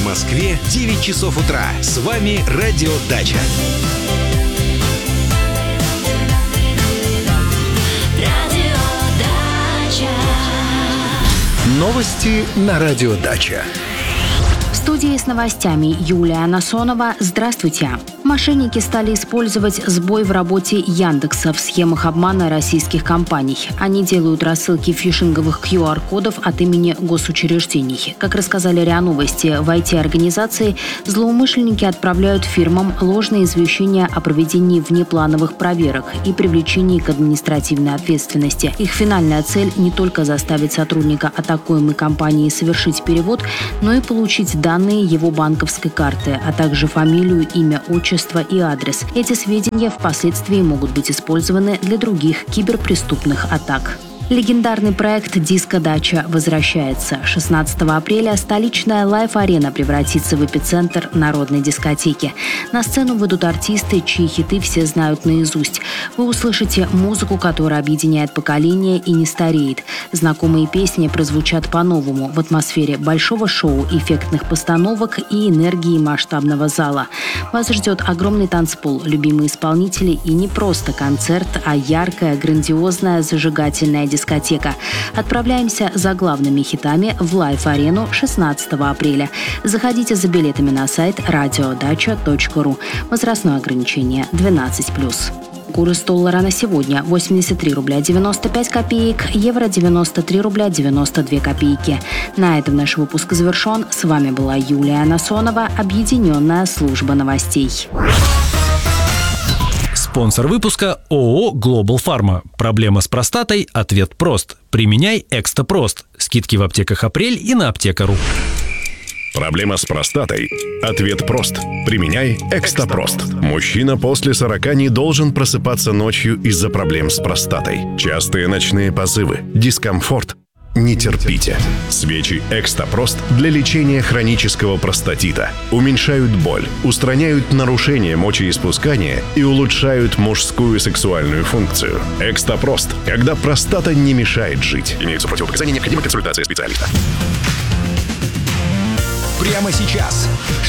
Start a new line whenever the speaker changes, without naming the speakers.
Москве 9 часов утра. С вами Радио Дача. Новости на Радио Дача.
В студии с новостями Юлия Насонова. Здравствуйте. Мошенники стали использовать сбой в работе Яндекса в схемах обмана российских компаний. Они делают рассылки фишинговых QR-кодов от имени госучреждений. Как рассказали РИА Новости, в IT-организации злоумышленники отправляют фирмам ложные извещения о проведении внеплановых проверок и привлечении к административной ответственности. Их финальная цель – не только заставить сотрудника атакуемой компании совершить перевод, но и получить данные его банковской карты, а также фамилию, имя, отчество и адрес. Эти сведения впоследствии могут быть использованы для других киберпреступных атак. Легендарный проект «Диско-дача» возвращается. 16 апреля столичная Лайф-арена превратится в эпицентр народной дискотеки. На сцену выйдут артисты, чьи хиты все знают наизусть. Вы услышите музыку, которая объединяет поколения и не стареет. Знакомые песни прозвучат по-новому в атмосфере большого шоу, эффектных постановок и энергии масштабного зала. Вас ждет огромный танцпол, любимые исполнители и не просто концерт, а яркая, грандиозная, зажигательная дискотека. Отправляемся за главными хитами в Лайф-арену 16 апреля. Заходите за билетами на сайт radiodacha.ru. Возрастное ограничение 12+. Курс доллара на сегодня 83 рубля 95 копеек, евро 93 рубля 92 копейки. На этом наш выпуск завершен. С вами была Юлия Насонова, Объединенная служба новостей.
Спонсор выпуска – ООО «Глобал Фарма». Проблема с простатой? Ответ прост. Применяй Экстапрост. Скидки в аптеках «Апрель» и на аптека.ру.
Проблема с простатой? Ответ прост. Применяй Экстапрост. Мужчина после 40 не должен просыпаться ночью из-за проблем с простатой. Частые ночные позывы, дискомфорт. Не терпите. Свечи Экстапрост для лечения хронического простатита уменьшают боль, устраняют нарушения мочеиспускания и улучшают мужскую сексуальную функцию. Экстапрост, когда простата не мешает жить. Имеются противопоказания, необходима консультация специалиста.
Прямо сейчас